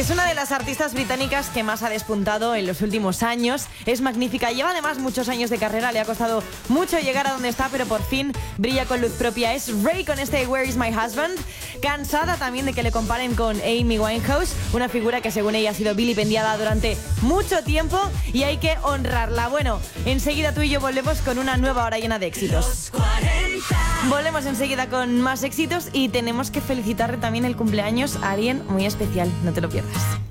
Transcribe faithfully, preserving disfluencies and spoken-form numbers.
Es una de las artistas británicas que más ha despuntado en los últimos años. Es magnífica, lleva además muchos años de carrera, le ha costado mucho llegar a donde está, pero por fin brilla con luz propia. Es Rey con este Where is my husband. Cansada también de que le comparen con Amy Winehouse, una figura que según ella ha sido vilipendiada durante mucho tiempo y hay que honrarla. Bueno, enseguida tú y yo volvemos con una nueva hora llena de éxitos. Volvemos enseguida con más éxitos y tenemos que felicitarle también el cumpleaños a alguien muy especial. No te lo pierdas.